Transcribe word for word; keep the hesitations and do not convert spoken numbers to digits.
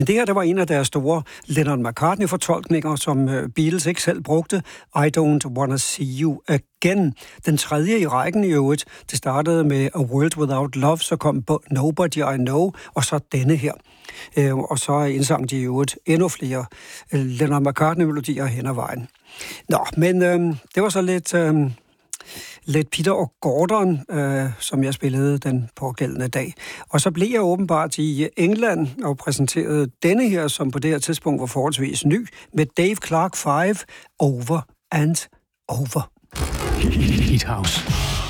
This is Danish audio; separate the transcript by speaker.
Speaker 1: Det her, der var en af deres store Lennon McCartney-fortolkninger, som Beatles ikke selv brugte. I Don't Wanna See You Again. Den tredje i rækken i øvrigt. Det startede med A World Without Love, så kom Nobody I Know, og så denne her. Og så indsang de i øvrigt endnu flere Lennon McCartney-melodier hen ad vejen. Nå, men øh, det var så lidt... Øh, Lidt Peter og Gordon, øh, som jeg spillede den pågældende dag. Og så blev jeg åbenbart i England og præsenterede denne her, som på det her tidspunkt var forholdsvis ny, med Dave Clark fem, Over and Over.
Speaker 2: Hit House.